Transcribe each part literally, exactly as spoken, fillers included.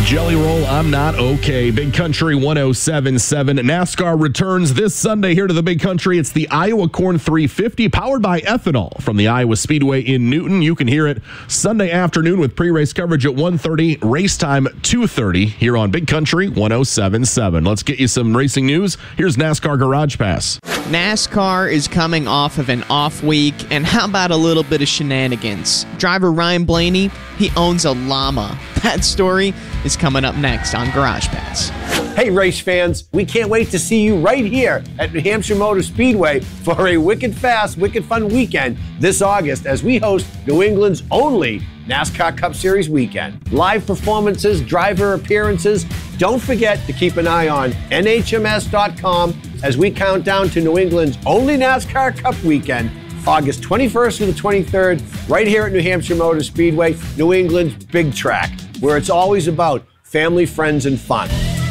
Jelly Roll, I'm Not Okay. Big Country one oh seven point seven. NASCAR returns this Sunday here to the Big Country. It's the Iowa Corn three fifty, powered by ethanol from the Iowa Speedway in Newton. You can hear it Sunday afternoon with pre-race coverage at one thirty, race time two thirty here on Big Country one oh seven point seven. Let's get you some racing news. Here's NASCAR Garage Pass. NASCAR is coming off of an off week, and how about a little bit of shenanigans? Driver Ryan Blaney, he owns a llama. That story is coming up next on Garage Pass. Hey, race fans, we can't wait to see you right here at New Hampshire Motor Speedway for a wicked fast, wicked fun weekend this August as we host New England's only NASCAR Cup Series weekend. Live performances, driver appearances. Don't forget to keep an eye on N H M S dot com as we count down to New England's only NASCAR Cup weekend, August twenty-first to the twenty-third, right here at New Hampshire Motor Speedway, New England's big track, where it's always about family, friends, and fun.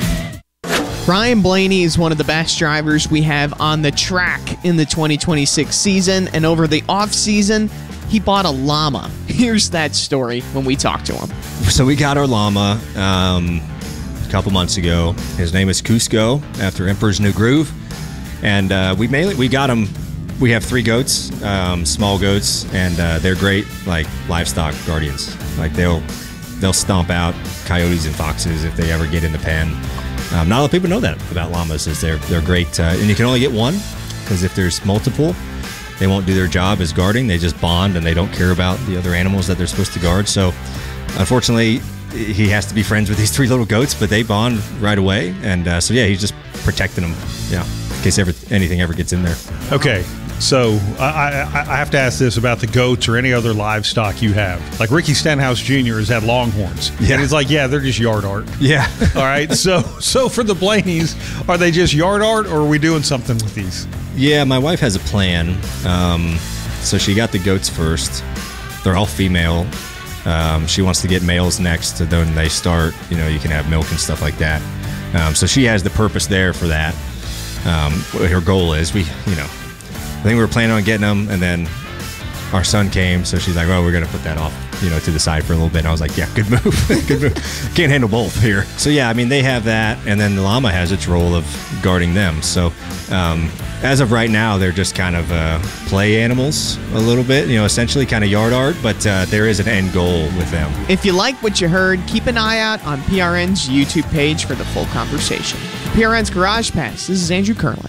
Ryan Blaney is one of the best drivers we have on the track in the twenty twenty-six season, and over the off-season, he bought a llama. Here's that story when we talked to him. So we got our llama um, a couple months ago. His name is Cusco, after Emperor's New Groove, and uh, we mainly we got him. We have three goats, um, small goats, and uh, they're great, like livestock guardians. Like they'll they'll stomp out coyotes and foxes if they ever get in the pen. Um, not a lot of people know that about llamas. Is they're they're great, uh, and you can only get one because if there's multiple, they won't do their job as guarding. They just bond and they don't care about the other animals that they're supposed to guard. So, unfortunately, he has to be friends with these three little goats, but they bond right away. And uh, so, yeah, he's just protecting them, yeah, in case ever anything ever gets in there. Okay. So I, I, I have to ask this about the goats or any other livestock you have. Like Ricky Stenhouse Junior has had longhorns. Yeah. And it's like, yeah, they're just yard art. Yeah. All right. So so for the Blaneys, are they just yard art or are we doing something with these? Yeah, my wife has a plan. Um, so she got the goats first. They're all female. Um, she wants to get males next to when they start. You know, you can have milk and stuff like that. Um, so she has the purpose there for that. Um, what her goal is, we, you know, I think we were planning on getting them, and then our son came, so she's like, well, we're going to put that off, you know, to the side for a little bit. And I was like, yeah, good move. Good move. Can't handle both here. So, yeah, I mean, they have that, and then the llama has its role of guarding them. So, um, as of right now, they're just kind of uh, play animals a little bit, you know, essentially kind of yard art, but uh, there is an end goal with them. If you like what you heard, keep an eye out on P R N's YouTube page for the full conversation. P R N's Garage Pass, this is Andrew Curlin.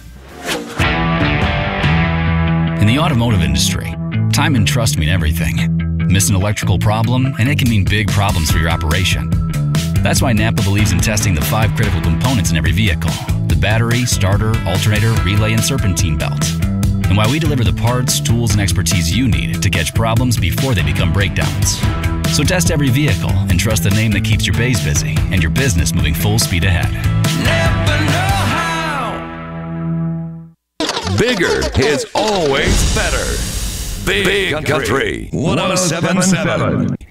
In the automotive industry, time and trust mean everything. Miss an electrical problem, and it can mean big problems for your operation. That's why Napa believes in testing the five critical components in every vehicle: the battery, starter, alternator, relay, and serpentine belt. And why we deliver the parts, tools, and expertise you need to catch problems before they become breakdowns. So test every vehicle and trust the name that keeps your bays busy and your business moving full speed ahead. Never know how. Bigger is always better. Big, Big Country one oh seven point seven.